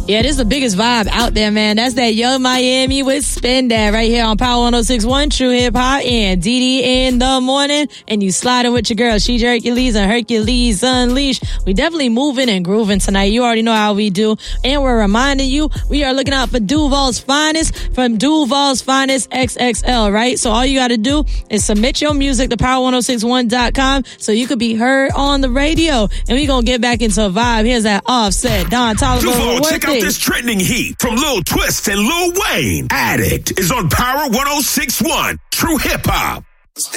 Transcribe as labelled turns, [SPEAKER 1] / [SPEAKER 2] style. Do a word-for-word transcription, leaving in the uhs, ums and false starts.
[SPEAKER 1] Yeah, this is the biggest vibe out there, man. That's that Young Miami with Spin That right here on Power one oh six point one, True Hip Hop, and D D in the morning. And you sliding with your girl, She's Hercules and Hercules Unleashed. We definitely moving and grooving tonight. You already know how we do. And we're reminding you, we are looking out for Duval's Finest from Duval's Finest X X L, right? So all you got to do is submit your music to power one oh six one dot com so you could be heard on the radio. And we're going to get back into a vibe. Here's that Offset, Don Toliver.
[SPEAKER 2] Duval, check out this trending heat from Lil Twist and Lil Wayne. Addict is on Power one oh six point one, True Hip Hop.